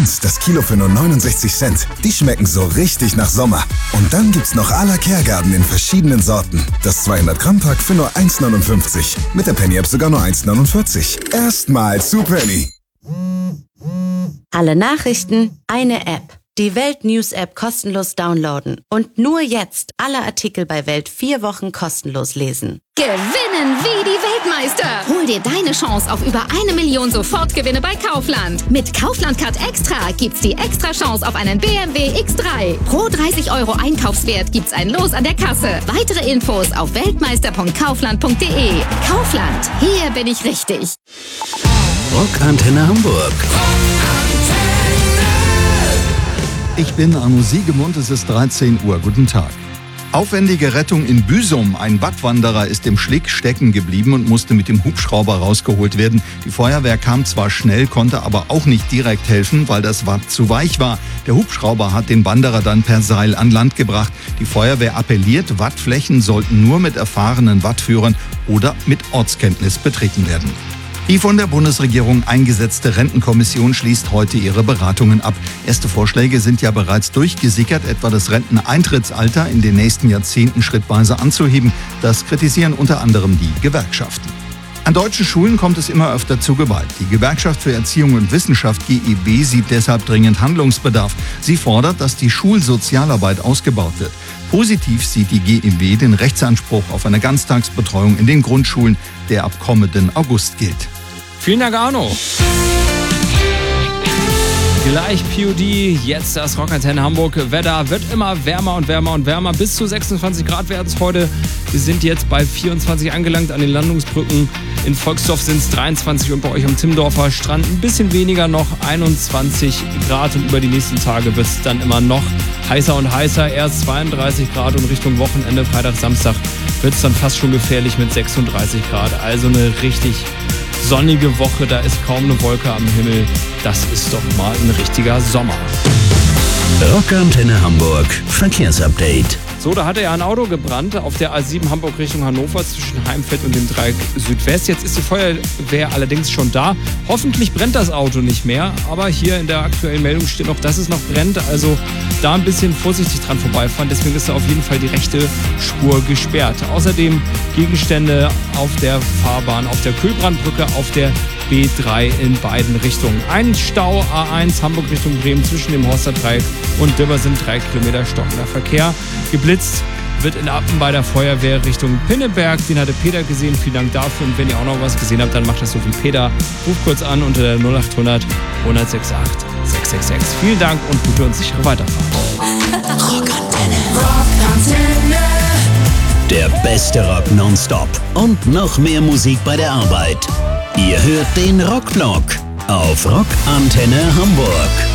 1 das Kilo für nur 69 Cent. Die schmecken so richtig nach Sommer. Und dann gibt's noch à la Kergarten in verschiedenen Sorten. Das 200-Gramm-Pack für nur 1,59. Mit der Penny-App sogar nur 1,49. Erstmal zu Penny. Alle Nachrichten, eine App. Die Welt-News-App kostenlos downloaden. Und nur jetzt alle Artikel bei Welt 4 Wochen kostenlos lesen. Gewinnen wie die Weltmeister! Hol dir deine Chance auf über 1 Million Sofortgewinne bei Kaufland. Mit Kaufland Card Extra gibt's die extra Chance auf einen BMW X3. Pro 30 € Einkaufswert gibt's ein Los an der Kasse. Weitere Infos auf weltmeister.kaufland.de. Kaufland, hier bin ich richtig. Rockantenne Hamburg. Ich bin Arno Siegemund, es ist 13 Uhr. Guten Tag. Aufwendige Rettung in Büsum. Ein Wattwanderer ist im Schlick stecken geblieben und musste mit dem Hubschrauber rausgeholt werden. Die Feuerwehr kam zwar schnell, konnte aber auch nicht direkt helfen, weil das Watt zu weich war. Der Hubschrauber hat den Wanderer dann per Seil an Land gebracht. Die Feuerwehr appelliert, Wattflächen sollten nur mit erfahrenen Wattführern oder mit Ortskenntnis betreten werden. Die von der Bundesregierung eingesetzte Rentenkommission schließt heute ihre Beratungen ab. Erste Vorschläge sind ja bereits durchgesickert, etwa das Renteneintrittsalter in den nächsten Jahrzehnten schrittweise anzuheben. Das kritisieren unter anderem die Gewerkschaften. An deutschen Schulen kommt es immer öfter zu Gewalt. Die Gewerkschaft für Erziehung und Wissenschaft GEW sieht deshalb dringend Handlungsbedarf. Sie fordert, dass die Schulsozialarbeit ausgebaut wird. Positiv sieht die GEW den Rechtsanspruch auf eine Ganztagsbetreuung in den Grundschulen, der ab kommenden August gilt. Vielen Dank, Arno. Gleich POD, jetzt das Rockantenne Hamburg. Wetter wird immer wärmer und wärmer und wärmer. Bis zu 26 Grad werden es heute. Wir sind jetzt bei 24 angelangt an den Landungsbrücken. In Volksdorf sind es 23 und bei euch am Timmendorfer Strand ein bisschen weniger noch, 21 Grad. Und über die nächsten Tage wird es dann immer noch heißer und heißer. Erst 32 Grad und Richtung Wochenende, Freitag, Samstag wird es dann fast schon gefährlich mit 36 Grad. Also eine richtig sonnige Woche, da ist kaum eine Wolke am Himmel. Das ist doch mal ein richtiger Sommer. Rockantenne Hamburg Verkehrsupdate. So, da hatte ja ein Auto gebrannt auf der A7 Hamburg Richtung Hannover zwischen Heimfeld und dem Dreieck Südwest. Jetzt ist die Feuerwehr allerdings schon da. Hoffentlich brennt das Auto nicht mehr, aber hier in der aktuellen Meldung steht noch, dass es noch brennt. Also da ein bisschen vorsichtig dran vorbeifahren. Deswegen ist da auf jeden Fall die rechte Spur gesperrt. Außerdem Gegenstände auf der Fahrbahn, auf der Kühlbrandbrücke, auf der B3 in beiden Richtungen. Ein Stau A1 Hamburg Richtung Bremen zwischen dem Horster Dreieck und Döber sind 3 Kilometer stockender Verkehr. Geblitzt wird in Appen bei der Feuerwehr Richtung Pinneberg. Den hatte Peter gesehen. Vielen Dank dafür. Und wenn ihr auch noch was gesehen habt, dann macht das so wie Peter. Ruft kurz an unter der 0800 168 666. Vielen Dank und gute und sichere Weiterfahrt. Rockantenne. Der beste Rock nonstop und noch mehr Musik bei der Arbeit. Ihr hört den Rockblock auf Rockantenne Hamburg.